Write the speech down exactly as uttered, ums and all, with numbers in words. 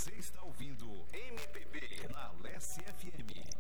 Você está ouvindo M P B na Leste F M.